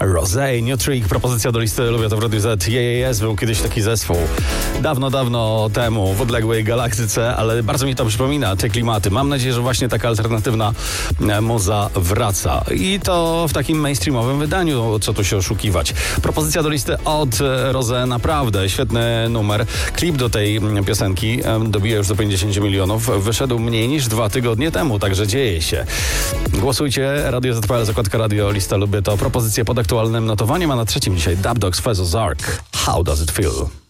Rosé, New Trick, propozycja do listy Lubię to w Radiu Z. JJS był kiedyś taki zespół. Dawno temu, w odległej galaktyce, ale bardzo mi to przypomina, te klimaty. Mam nadzieję, że właśnie taka alternatywna muza wraca. I to w takim mainstreamowym wydaniu, co tu się oszukiwać. Propozycja do listy od Rosé, naprawdę świetny numer. Klip do tej piosenki dobija już do 50 milionów. Wyszedł mniej niż 2 tygodnie temu, także dzieje się. Głosujcie, Radio Z.pl, zakładka radio, lista Lubię to. Propozycje pod aktualnym notowaniem, a na trzecim dzisiaj Dub Dogs, Fez Ozark. How does it feel?